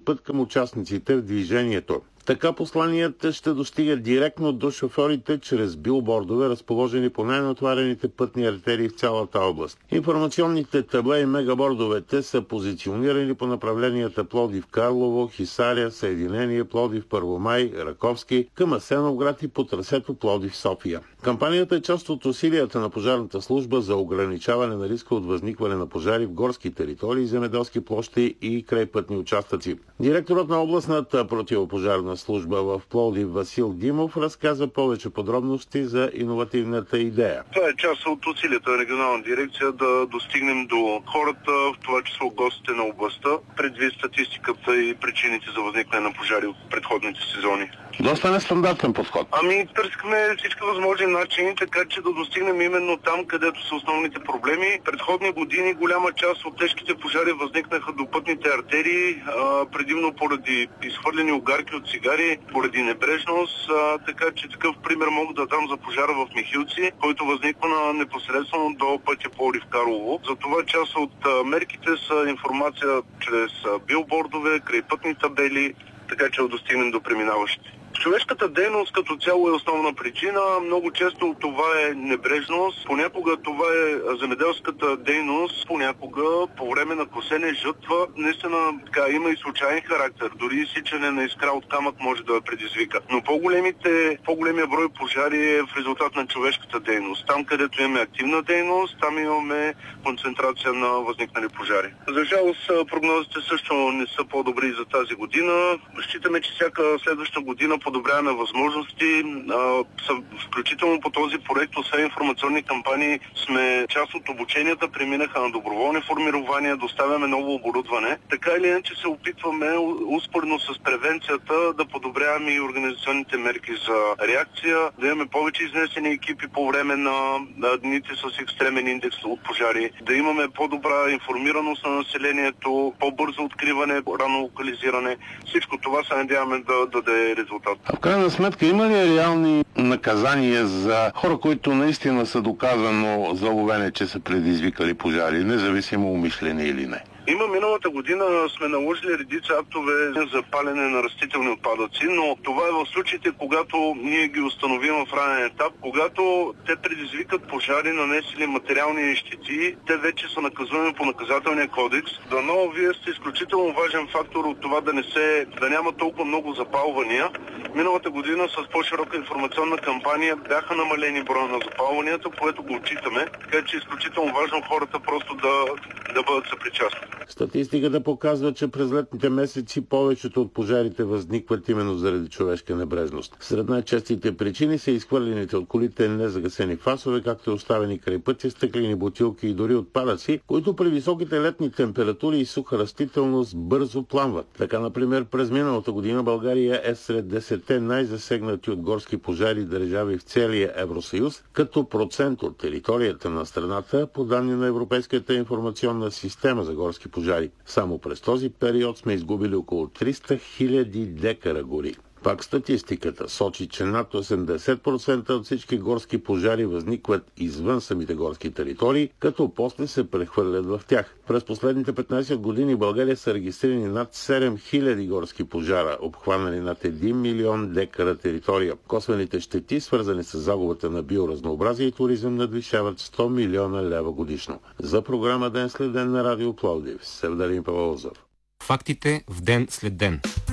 път към участниците в движението. Така посланията ще достигат директно до шофьорите чрез билбордове, разположени по най-натварените пътни артерии в цялата област. Информационните табла и мегабордовете са позиционирани по направленията Пловдив-Карлово, Хисаря, Съединение, Пловдив-Първомай, Раковски, към Асеновград и по трасето Пловдив-София. Кампанията е част от усилията на пожарната служба за ограничаване на риска от възникване на пожари в горски територии, земеделски площи и крайпътни участъци. Директорът на областната противопожарна служба в Пловдив Васил Димов разказа повече подробности за иновативната идея. Това е част от усилията на регионална дирекция да достигнем до хората, в това число гостите на областта, предвид статистиката и причините за възникване на пожари от предходните сезони. Доста нестандартен подход. Търсихме всички възможни начини, така че да достигнем именно там, където са основните проблеми. Предходни години голяма част от тежките пожари възникнаха до пътните артерии, предимно поради изхвърлени огарки от цигари, поради небрежност, така че такъв пример мога да дам за пожара в Михилци, който възниква непосредствено до пътя Пловдив-Карлово. Затова част от мерките са информация чрез билбордове, крайпътни табели, така че да достигнем до преминаващите. Човешката дейност като цяло е основна причина. Много често това е небрежност, понякога това е земеделската дейност, понякога по време на косене, жътва, наистина има и случайен характер. Дори изсичане на искра от камък може да предизвика. Но по-големия брой пожари е в резултат на човешката дейност. Там, където имаме активна дейност, там имаме концентрация на възникнали пожари. За жалост, прогнозите също не са по-добри за тази година. Считаме, че всяка следваща година подобряване на възможности. Включително по този проект, освен информационни кампании, сме част от обученията, преминаха на доброволни формирования, доставяме ново оборудване. Така или иначе се опитваме успоредно с превенцията да подобряваме и организационните мерки за реакция, да имаме повече изнесени екипи по време на дните с екстремен индекс от пожари, да имаме по-добра информираност на населението, по-бързо откриване, рано локализиране. Всичко това се надяваме да даде резултат. А в крайна сметка има ли реални наказания за хора, които наистина са доказано заловени, че са предизвикали пожари, независимо умишлени или не? Миналата година сме наложили редица актове за палене на растителни отпадъци, но това е в случаите, когато ние ги установим в ранен етап, когато те предизвикат пожари, нанесли материални щети, те вече са наказуеми по наказателния кодекс. Дано вие сте изключително важен фактор от това да няма толкова много запалвания. Миналата година с по-широка информационна кампания бяха намалени броя на запалванията, което го отчитаме, така че е изключително важно хората просто да бъдат съпричастни. Статистиката показва, че през летните месеци повечето от пожарите възникват именно заради човешка небрежност. Сред най-честите причини са изхвърлените от колите незагасени фасове, както и оставени край пътя, стъклени бутилки и дори отпадъци, които при високите летни температури и суха растителност бързо пламват. Така, например, през миналата година България е сред 10-те най-засегнати от горски пожари държави в целия Евросъюз, като процент от територията на страната, по данни на Европейската информационна система за горски пожари. Само през този период сме изгубили около 300 000 декара гори. Пак статистиката сочи, че над 80% от всички горски пожари възникват извън самите горски територии, като после се прехвърлят в тях. През последните 15 години в България са регистрирани над 7000 горски пожара, обхванали над 1 милион декара територия. Косвените щети, свързани с загубата на биоразнообразие и туризъм, надвишават 100 милиона лева годишно. За програма Ден след ден на Радио Пловдив, Севдалин Павлозов. Фактите в ден след ден.